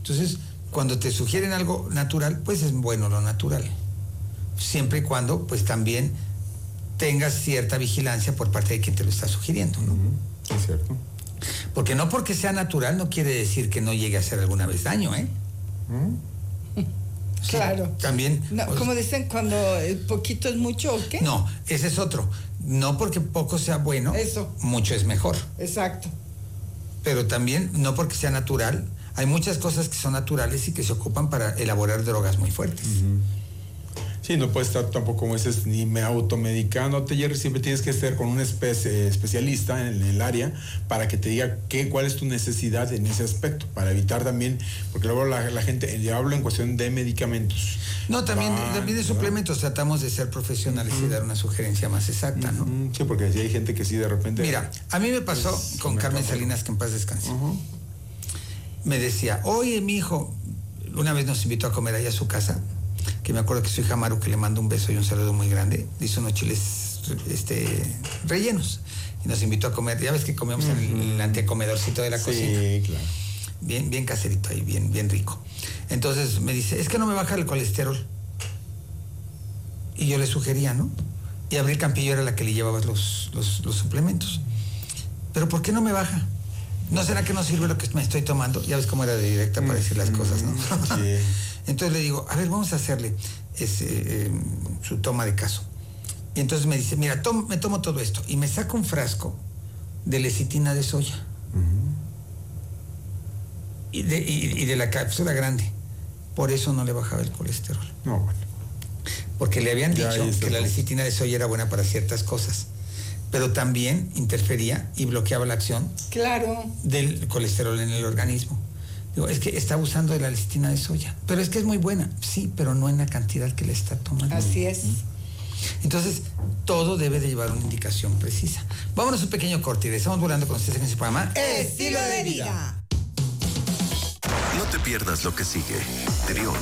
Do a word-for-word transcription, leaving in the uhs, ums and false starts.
Entonces, cuando te sugieren algo natural, pues es bueno lo natural. Siempre y cuando, pues también tengas cierta vigilancia por parte de quien te lo está sugiriendo, ¿no? Uh-huh. Es cierto. Porque no porque sea natural no quiere decir que no llegue a hacer alguna vez daño, ¿eh? Uh-huh. Sí, claro. También. No, pues, como dicen, cuando poquito es mucho, ¿o qué? No, ese es otro. No porque poco sea bueno, Eso. mucho es mejor. Exacto. Pero también no porque sea natural. Hay muchas cosas que son naturales y que se ocupan para elaborar drogas muy fuertes. Uh-huh. Sí, no puedes estar tampoco, como dices, ni me automedicándote, Jerry. Siempre tienes que estar con un espe- especialista en el área para que te diga qué, cuál es tu necesidad en ese aspecto, para evitar también, porque luego la, la gente, yo hablo en cuestión de medicamentos. No, también, Ah, también de ¿verdad? suplementos tratamos de ser profesionales uh-huh. y dar una sugerencia más exacta, ¿no? Uh-huh. Sí, porque si hay gente que sí de repente... Mira, a mí me pasó pues, con Carmen Salinas, que en paz descanse. Uh-huh. Me decía, oye, mi hijo, una vez nos invitó a comer allá a su casa, que me acuerdo que su hija Maru, que le mando un beso y un saludo muy grande, hizo unos chiles este, rellenos y nos invitó a comer. Ya ves que comíamos uh-huh. en el, el antecomedorcito de la sí, cocina. Sí, claro. Bien, bien caserito ahí, bien, bien rico. Entonces me dice, es que no me baja el colesterol. Y yo le sugería, ¿no? Y Abril Campillo era la que le llevaba los, los, los suplementos. Pero ¿por qué no me baja? ¿No será que no sirve lo que me estoy tomando? Ya ves cómo era de directa para decir las cosas, ¿no? Sí. Entonces le digo, a ver, vamos a hacerle ese, eh, su toma de caso. Y entonces me dice, mira, tom, me tomo todo esto. Y me saca un frasco de lecitina de soya. Uh-huh. Y, de, y, y de la cápsula grande. Por eso no le bajaba el colesterol. No, bueno. Porque le habían Ya, dicho que la lecitina de soya era buena para ciertas cosas, pero también interfería y bloqueaba la acción claro. del colesterol en el organismo. Digo, es que está abusando de la lecitina de soya, pero es que es muy buena, sí, pero no en la cantidad que le está tomando. Así es. Entonces, todo debe de llevar una indicación precisa. Vámonos a un pequeño corte y estamos volando con ustedes en ese programa Estilo de Vida. No te pierdas lo que sigue. Trión.